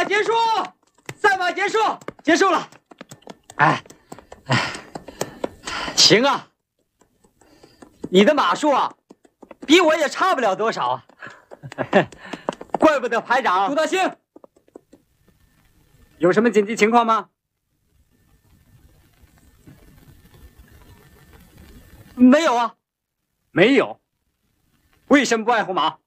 结束，赛马结束，结束了。哎，行啊，你的马术啊，比我也差不了多少啊。怪不得排长。朱大兴，有什么紧急情况吗？没有啊。没有。为什么不爱护马？